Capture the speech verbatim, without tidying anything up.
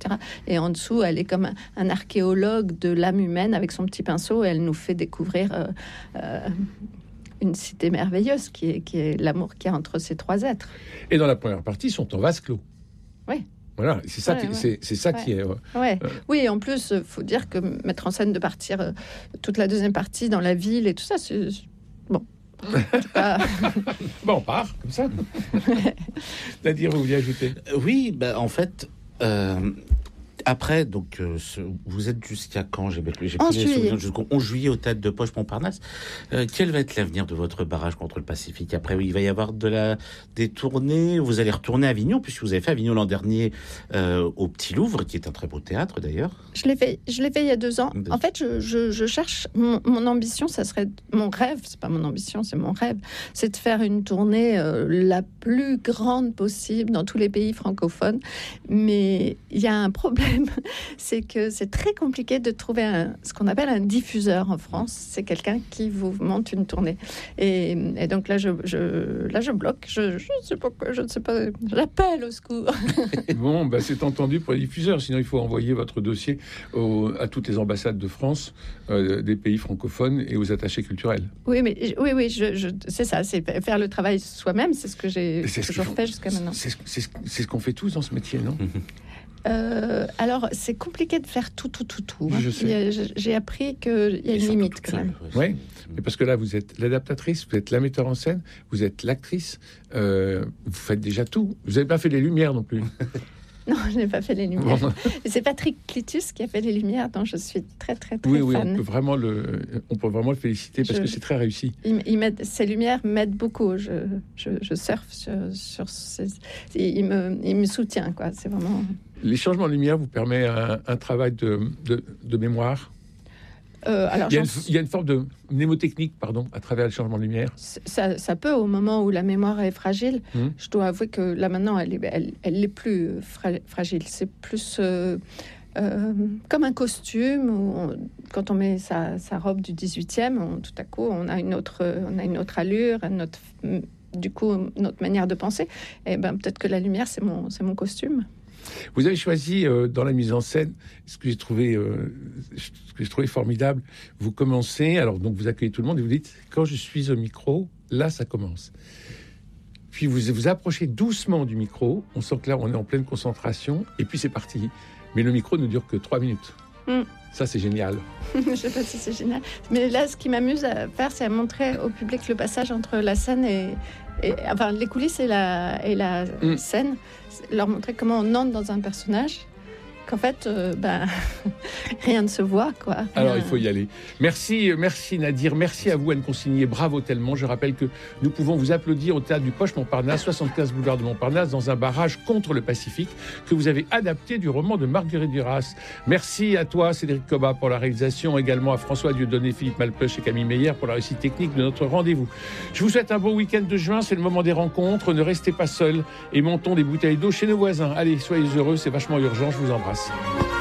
cetera. Et en dessous, elle est comme un, un archéologue de l'âme humaine avec son petit pinceau. Et elle nous fait découvrir euh, euh, une cité merveilleuse qui est, qui est l'amour qu'il y a entre ces trois êtres. Et dans la première partie, ils sont en vase clos. Oui. Voilà, c'est ça, ouais, qui, ouais. C'est, c'est ça ouais. qui est... Euh, ouais. euh, Oui, en plus, il faut dire que mettre en scène de partir euh, toute la deuxième partie dans la ville et tout ça, c'est... c'est bon. Pas... bon, on part, comme ça. Nadir, vous vouliez ajouter ? Oui, bah, en fait... Euh... Après, donc, euh, ce, vous êtes jusqu'à quand ? J'ai, j'ai en pris les juillet. souvenirs jusqu'au onze juillet au Théâtre de Poche Montparnasse. Euh, quel va être l'avenir de votre barrage contre le Pacifique ? Après, oui, il va y avoir de la, des tournées. Vous allez retourner à Avignon, puisque vous avez fait Avignon l'an dernier euh, au Petit Louvre, qui est un très beau théâtre d'ailleurs. Je l'ai fait, je l'ai fait il y a deux ans. En fait, je, je, je cherche... Mon, mon ambition, ça serait... Mon rêve, c'est pas mon ambition, c'est mon rêve. C'est de faire une tournée euh, la plus grande possible dans tous les pays francophones. Mais il y a un problème. C'est que c'est très compliqué de trouver un, ce qu'on appelle un diffuseur en France. C'est quelqu'un qui vous monte une tournée. Et, et donc là, je, je, là, je bloque. Je, je ne sais pas quoi, je ne sais pas. J'appelle au secours. Bon, bah, c'est entendu pour les diffuseurs. Sinon, il faut envoyer votre dossier au, à toutes les ambassades de France, euh, des pays francophones et aux attachés culturels. Oui, mais oui, oui, je, je, c'est ça. C'est faire le travail soi-même. C'est ce que j'ai c'est toujours ce fait jusqu'à maintenant. C'est, c'est, c'est ce qu'on fait tous dans ce métier, non ? Euh, alors, c'est compliqué de faire tout, tout, tout, tout. Je sais. J'ai, j'ai appris qu'il y a une limite quand même. Oui, mais parce que là, vous êtes l'adaptatrice, vous êtes la metteur en scène, vous êtes l'actrice, euh, vous faites déjà tout. Vous n'avez pas fait les lumières non plus. Non, je n'ai pas fait les lumières. Bon. C'est Patrick Clitus qui a fait les lumières, dont je suis très, très, très oui, oui, fan. on peut vraiment le, on peut vraiment le féliciter parce je, que c'est très réussi. Il, il m'aide, ces lumières m'aident beaucoup. Je, je, je surfe sur, sur ces, il me, il me soutient, quoi. C'est vraiment. Les changements de lumière vous permettent un, un travail de, de, de mémoire. Euh, alors, il, y a une, il y a une forme de mnémotechnique, pardon, à travers le changement de lumière. Ça, ça peut, au moment où la mémoire est fragile. Mmh. Je dois avouer que là maintenant, elle est, elle, elle est plus fra- fragile. C'est plus euh, euh, comme un costume où on, quand on met sa, sa robe du dix-huitième, on, tout à coup, on a une autre, on a une autre allure, une autre, du coup, notre manière de penser. Et ben peut-être que la lumière, c'est mon, c'est mon costume. Vous avez choisi euh, dans la mise en scène ce que j'ai trouvé, euh, ce que j'ai trouvé formidable. Vous commencez, alors donc vous accueillez tout le monde et vous dites quand je suis au micro, là ça commence. Puis vous vous approchez doucement du micro, on sent que là on est en pleine concentration et puis c'est parti. Mais le micro ne dure que trois minutes. Mm. Ça c'est génial. Je sais pas si c'est génial, mais là ce qui m'amuse à faire, c'est à montrer au public le passage entre la scène et, et enfin les coulisses et la et la mm. scène. Leur montrer comment on entre dans un personnage, qu'en fait, euh, ben, rien ne se voit, quoi. Rien... Alors, il faut y aller. Merci, merci Nadir, merci à vous, Anne Consigné, bravo tellement. Je rappelle que nous pouvons vous applaudir au Théâtre du Poche Montparnasse, soixante-quinze boulevard de Montparnasse, dans un barrage contre le Pacifique que vous avez adapté du roman de Marguerite Duras. Merci à toi, Cédric Cobat, pour la réalisation, également à François Dieudonné, Philippe Malpeuch et Camille Meyer pour la réussite technique de notre rendez-vous. Je vous souhaite un bon week-end de juin, c'est le moment des rencontres. Ne restez pas seuls et montons des bouteilles d'eau chez nos voisins. Allez, soyez heureux, c'est vachement urgent, je vous embrasse.